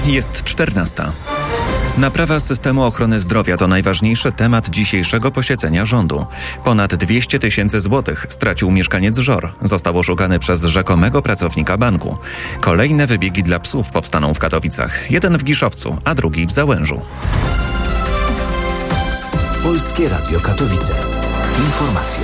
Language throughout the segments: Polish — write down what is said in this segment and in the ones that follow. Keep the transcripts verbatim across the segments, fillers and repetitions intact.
Jest czternasta. Naprawa systemu ochrony zdrowia to najważniejszy temat dzisiejszego posiedzenia rządu. Ponad dwieście tysięcy złotych stracił mieszkaniec Żor. Został oszukany przez rzekomego pracownika banku. Kolejne wybiegi dla psów powstaną w Katowicach. Jeden w Giszowcu, a drugi w Załężu. Polskie Radio Katowice. Informacje.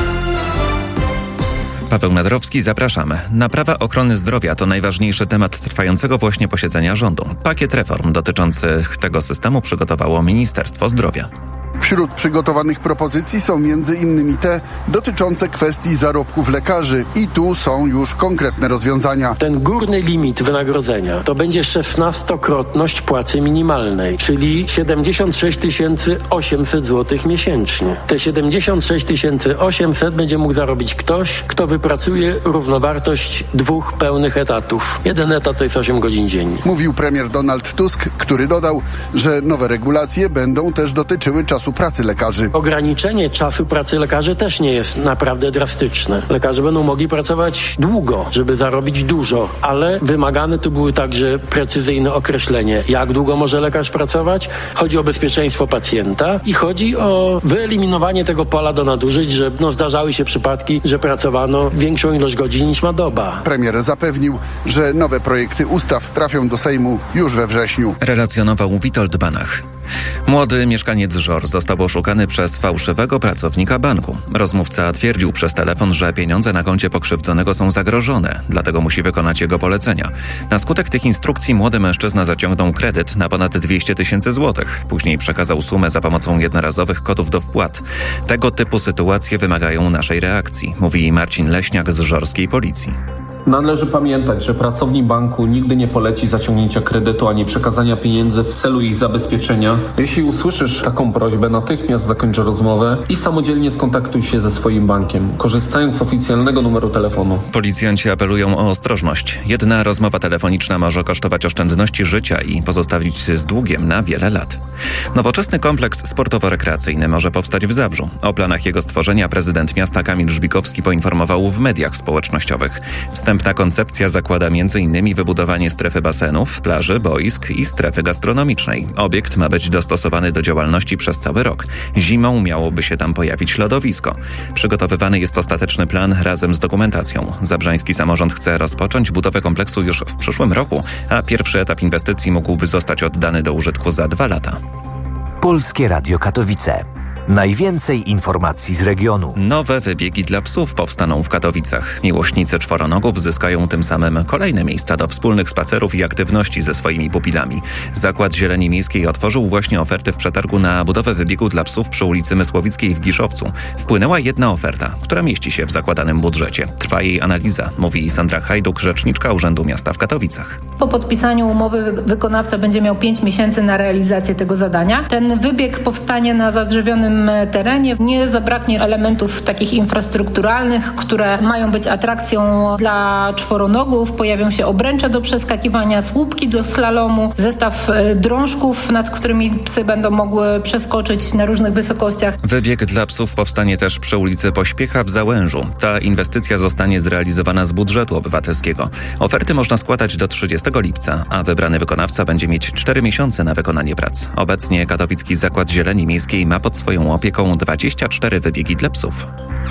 Paweł Nadrowski, zapraszam. Naprawa ochrony zdrowia to najważniejszy temat trwającego właśnie posiedzenia rządu. Pakiet reform dotyczących tego systemu przygotowało Ministerstwo Zdrowia. Wśród przygotowanych propozycji są między innymi te dotyczące kwestii zarobków lekarzy i tu są już konkretne rozwiązania. Ten górny limit wynagrodzenia to będzie szesnastokrotność płacy minimalnej, czyli siedemdziesiąt sześć tysięcy osiemset złotych miesięcznie. Te siedemdziesiąt sześć tysięcy osiemset będzie mógł zarobić ktoś, kto wypracuje równowartość dwóch pełnych etatów. Jeden etat to jest osiem godzin dziennie. Mówił premier Donald Tusk, który dodał, że nowe regulacje będą też dotyczyły czasu pracy lekarzy. Ograniczenie czasu pracy lekarzy też nie jest naprawdę drastyczne. Lekarze będą mogli pracować długo, żeby zarobić dużo, ale wymagane tu były także precyzyjne określenie, jak długo może lekarz pracować. Chodzi o bezpieczeństwo pacjenta i chodzi o wyeliminowanie tego pola do nadużyć, że no, zdarzały się przypadki, że pracowano większą ilość godzin niż ma doba. Premier zapewnił, że nowe projekty ustaw trafią do Sejmu już we wrześniu. Relacjonował Witold Banach. Młody mieszkaniec Żor został oszukany przez fałszywego pracownika banku. Rozmówca twierdził przez telefon, że pieniądze na koncie pokrzywdzonego są zagrożone, dlatego musi wykonać jego polecenia. Na skutek tych instrukcji młody mężczyzna zaciągnął kredyt na ponad dwieście tysięcy złotych. Później przekazał sumę za pomocą jednorazowych kodów do wpłat. Tego typu sytuacje wymagają naszej reakcji, mówi Marcin Leśniak z żorskiej policji. Należy pamiętać, że pracownik banku nigdy nie poleci zaciągnięcia kredytu ani przekazania pieniędzy w celu ich zabezpieczenia. Jeśli usłyszysz taką prośbę, natychmiast zakończ rozmowę i samodzielnie skontaktuj się ze swoim bankiem, korzystając z oficjalnego numeru telefonu. Policjanci apelują o ostrożność. Jedna rozmowa telefoniczna może kosztować oszczędności życia i pozostawić z długiem na wiele lat. Nowoczesny kompleks sportowo-rekreacyjny może powstać w Zabrzu. O planach jego stworzenia prezydent miasta Kamil Żbikowski poinformował w mediach społecznościowych. Wstęp Ta koncepcja zakłada między innymi wybudowanie strefy basenów, plaży, boisk i strefy gastronomicznej. Obiekt ma być dostosowany do działalności przez cały rok. Zimą miałoby się tam pojawić lodowisko. Przygotowywany jest ostateczny plan razem z dokumentacją. Zabrzański samorząd chce rozpocząć budowę kompleksu już w przyszłym roku, a pierwszy etap inwestycji mógłby zostać oddany do użytku za dwa lata. Polskie Radio Katowice. Najwięcej informacji z regionu. Nowe wybiegi dla psów powstaną w Katowicach. Miłośnicy czworonogów zyskają tym samym kolejne miejsca do wspólnych spacerów i aktywności ze swoimi pupilami. Zakład Zieleni Miejskiej otworzył właśnie oferty w przetargu na budowę wybiegu dla psów przy ulicy Mysłowickiej w Giszowcu. Wpłynęła jedna oferta, która mieści się w zakładanym budżecie. Trwa jej analiza, mówi Sandra Hajduk, rzeczniczka Urzędu Miasta w Katowicach. Po podpisaniu umowy wykonawca będzie miał pięć miesięcy na realizację tego zadania. Ten wybieg powstanie na zadrzewionym terenie. Nie zabraknie elementów takich infrastrukturalnych, które mają być atrakcją dla czworonogów. Pojawią się obręcze do przeskakiwania, słupki do slalomu, zestaw drążków, nad którymi psy będą mogły przeskoczyć na różnych wysokościach. Wybieg dla psów powstanie też przy ulicy Pośpiecha w Załężu. Ta inwestycja zostanie zrealizowana z budżetu obywatelskiego. Oferty można składać do trzydziestego lipca, a wybrany wykonawca będzie mieć cztery miesiące na wykonanie prac. Obecnie Katowicki Zakład Zieleni Miejskiej ma pod swoją opieką dwadzieścia cztery wybiegi dla psów.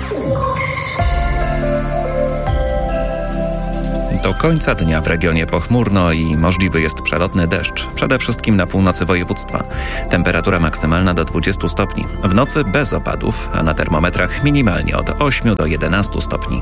Do końca dnia w regionie pochmurno i możliwy jest przelotny deszcz, przede wszystkim na północy województwa. Temperatura maksymalna do dwudziestu stopni. W nocy bez opadów, a na termometrach minimalnie od ośmiu do jedenastu stopni.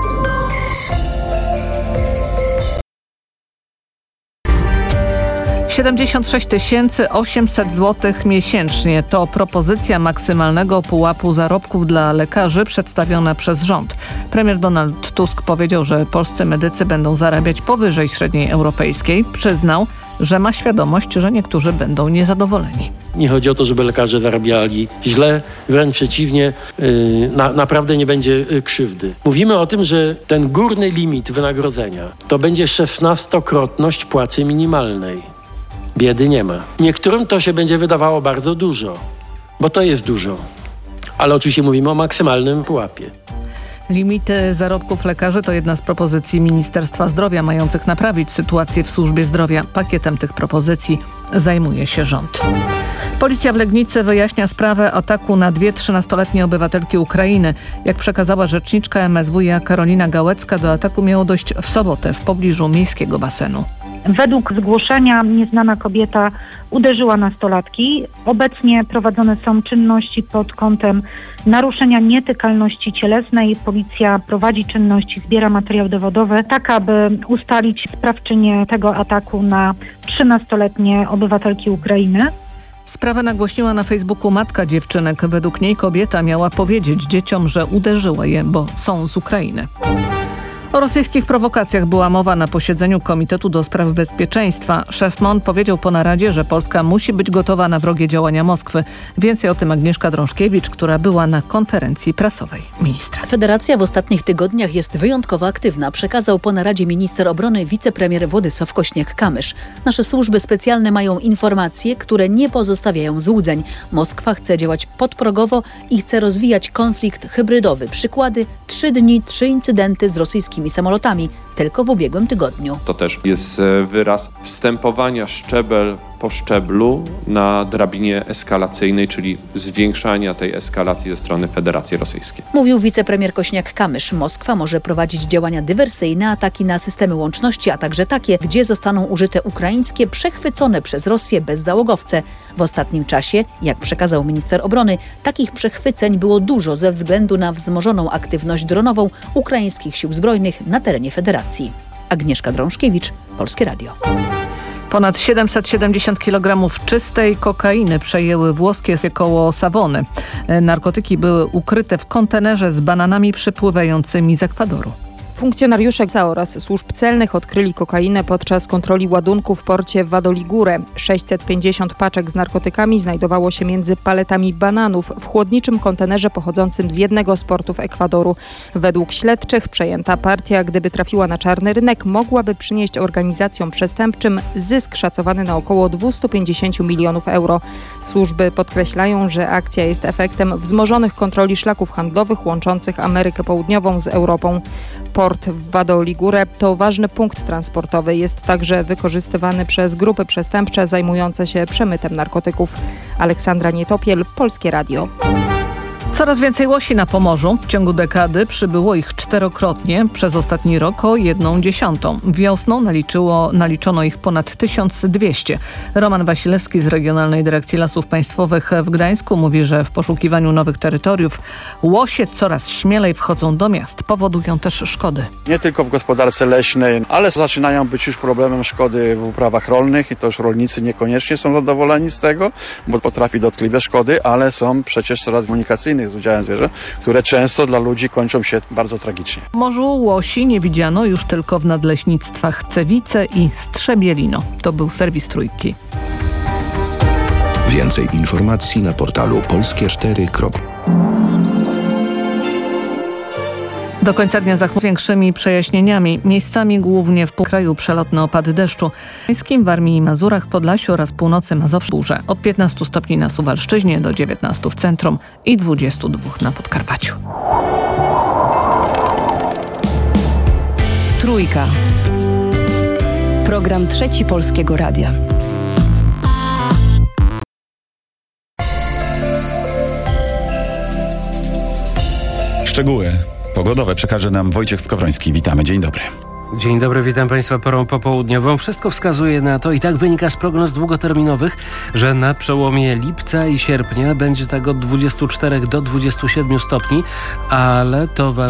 siedemdziesiąt sześć tysięcy osiemset złotych miesięcznie to propozycja maksymalnego pułapu zarobków dla lekarzy przedstawiona przez rząd. Premier Donald Tusk powiedział, że polscy medycy będą zarabiać powyżej średniej europejskiej. Przyznał, że ma świadomość, że niektórzy będą niezadowoleni. Nie chodzi o to, żeby lekarze zarabiali źle, wręcz przeciwnie, yy, na, naprawdę nie będzie krzywdy. Mówimy o tym, że ten górny limit wynagrodzenia to będzie szesnastokrotność płacy minimalnej. Biedy nie ma. Niektórym to się będzie wydawało bardzo dużo, bo to jest dużo. Ale oczywiście mówimy o maksymalnym pułapie. Limity zarobków lekarzy to jedna z propozycji Ministerstwa Zdrowia mających naprawić sytuację w służbie zdrowia. Pakietem tych propozycji zajmuje się rząd. Policja w Legnicy wyjaśnia sprawę ataku na dwie trzynastoletnie obywatelki Ukrainy. Jak przekazała rzeczniczka M S W iA Karolina Gałecka, do ataku miało dojść w sobotę w pobliżu miejskiego basenu. Według zgłoszenia nieznana kobieta uderzyła nastolatki. Obecnie prowadzone są czynności pod kątem naruszenia nietykalności cielesnej. Policja prowadzi czynności, zbiera materiał dowodowy, tak aby ustalić sprawczynię tego ataku na trzynastoletnie obywatelki Ukrainy. Sprawę nagłośniła na Facebooku matka dziewczynek. Według niej kobieta miała powiedzieć dzieciom, że uderzyła je, bo są z Ukrainy. O rosyjskich prowokacjach była mowa na posiedzeniu Komitetu do Spraw Bezpieczeństwa. Szef M O N powiedział po naradzie, że Polska musi być gotowa na wrogie działania Moskwy. Więcej o tym Agnieszka Drążkiewicz, która była na konferencji prasowej ministra. Federacja w ostatnich tygodniach jest wyjątkowo aktywna, przekazał po naradzie minister obrony wicepremier Władysław Kośniak-Kamysz. Nasze służby specjalne mają informacje, które nie pozostawiają złudzeń. Moskwa chce działać podprogowo i chce rozwijać konflikt hybrydowy. Przykłady: trzy dni, trzy incydenty z rosyjskimi samolotami tylko w ubiegłym tygodniu. To też jest wyraz wstępowania szczebel po szczeblu na drabinie eskalacyjnej, czyli zwiększania tej eskalacji ze strony Federacji Rosyjskiej. Mówił wicepremier Kośniak-Kamysz. Moskwa może prowadzić działania dywersyjne, ataki na systemy łączności, a także takie, gdzie zostaną użyte ukraińskie, przechwycone przez Rosję bezzałogowce. W ostatnim czasie, jak przekazał minister obrony, takich przechwyceń było dużo ze względu na wzmożoną aktywność dronową ukraińskich sił zbrojnych na terenie Federacji. Agnieszka Drążkiewicz, Polskie Radio. Ponad siedemset siedemdziesiąt kilogramów czystej kokainy przejęły włoskie koło Savony. Narkotyki były ukryte w kontenerze z bananami przypływającymi z Ekwadoru. Funkcjonariusze C A oraz służb celnych odkryli kokainę podczas kontroli ładunku w porcie w Vadoligure. sześćset pięćdziesiąt paczek z narkotykami znajdowało się między paletami bananów w chłodniczym kontenerze pochodzącym z jednego z portów Ekwadoru. Według śledczych przejęta partia, gdyby trafiła na czarny rynek, mogłaby przynieść organizacjom przestępczym zysk szacowany na około dwieście pięćdziesiąt milionów euro. Służby podkreślają, że akcja jest efektem wzmożonych kontroli szlaków handlowych łączących Amerykę Południową z Europą. Port w Vadoligure to ważny punkt transportowy. Jest także wykorzystywany przez grupy przestępcze zajmujące się przemytem narkotyków. Aleksandra Nietopiel, Polskie Radio. Coraz więcej łosi na Pomorzu. W ciągu dekady przybyło ich czterokrotnie, przez ostatni rok o jedną dziesiątą. Wiosną naliczyło, naliczono ich ponad tysiąc dwieście. Roman Wasilewski z Regionalnej Dyrekcji Lasów Państwowych w Gdańsku mówi, że w poszukiwaniu nowych terytoriów łosie coraz śmielej wchodzą do miast. Powodują też szkody. Nie tylko w gospodarce leśnej, ale zaczynają być już problemem szkody w uprawach rolnych i to już rolnicy niekoniecznie są zadowoleni z tego, bo potrafi dotkliwe szkody, ale są przecież coraz komunikacyjnych z udziałem zwierząt, które często dla ludzi kończą się bardzo tragicznie. W morzu łosi nie widziano już tylko w nadleśnictwach Cewice i Strzebielino. To był serwis Trójki. Więcej informacji na portalu polskie cztery kropka p l. Do końca dnia zachmur większymi przejaśnieniami. Miejscami głównie w kraju przelotne opady deszczu. W Warmii i Mazurach, Podlasiu oraz północy Mazowsza burze. Od piętnastu stopni na Suwalszczyźnie do dziewiętnastu w centrum i dwudziestu dwóch na Podkarpaciu. Trójka. Program Trzeci Polskiego Radia. Szczegóły pogodowe przekaże nam Wojciech Skowroński. Witamy, dzień dobry. Dzień dobry, witam Państwa porą popołudniową. Wszystko wskazuje na to i tak wynika z prognoz długoterminowych, że na przełomie lipca i sierpnia będzie tak od dwudziestu czterech do dwudziestu siedmiu stopni, ale to